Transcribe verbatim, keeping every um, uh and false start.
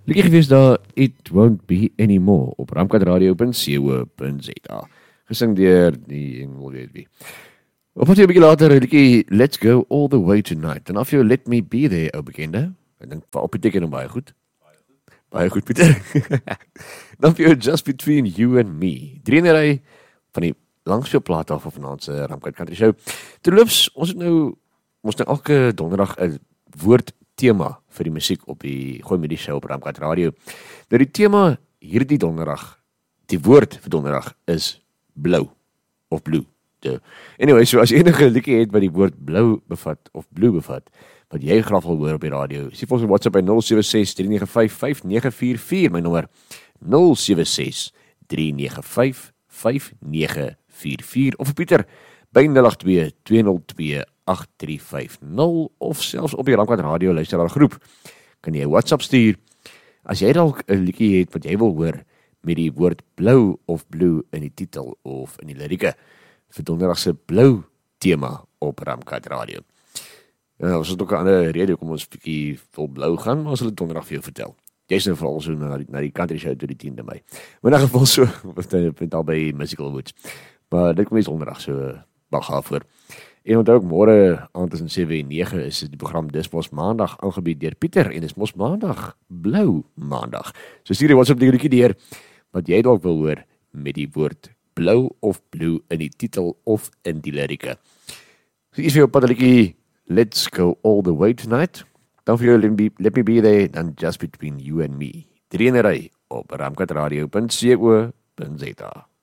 Liedjie gewees daar, It Won't Be Anymore, op ramkat radio punt co punt za. Gesing deur die, en wil weet wie. Op wat jy 'n bietjie later, liedjie Let's Go All The Way Tonight. En af jou Let Me Be There, ou bekende. Ek dink, op beteken hom baie goed. Baie goed, Pieter. Dan vir jou Just Between You and Me. Drie in die ry van die langspeelplaat af van vanaand se Ramkat Country Show. Terloops, ons het nou, ons nou elke donderdag 'n woord tema vir die musiek op die Gooi Met Die Show op Ramkat Radio. Nou die tema hierdie donderdag, die woord vir donderdag is blou of blue. So, anyway, so as enige liedjie het wat die woord blou bevat of blue bevat, wat jy graag wil hoor op die radio, sê vir ons op WhatsApp by nul sewe ses drie nege vyf vyf nege vier vier, my nommer nul sewe ses drie nege vyf vyf nege vier vier, of Pieter by nul agt twee twee nul twee agt drie vyf nul, of selfs op die Ramkat Radio luisteraar groep, kan jy WhatsApp stuur, as jy dalk 'n liedjie het wat jy wil hoor, met die woord blou of blue in die titel of in die lirieke, vir donderdag se blou tema op Ramkat Radio. Ja, ons het ook 'n ander rede kom ons bietjie vol blou gaan, maar ons sal dit donderdag vir jou vertel. Jy is nou vooral so na die, na die country show tot die tiende Mei. Maar in geval so, was dit al by Musical Woods. Maar dit kom eens donderdag so bagaaf voor. En onthou ook môre aand tussen sewe en nege is die program Dis Mos Maandag aangebied deur Pieter en dis Mos Maandag, blou maandag. So stuur jy WhatsApp die liedjie deur wat jy dalk wil hoor met die woord blou of blue in die titel of in die lirieke. So hier is vir jou paddeletjie Let's Go All The Way Tonight. Dan vir jou Let Me, let me Be There, dan Just Between You and Me. Drie in 'n ry op ramkat radio punt co punt za.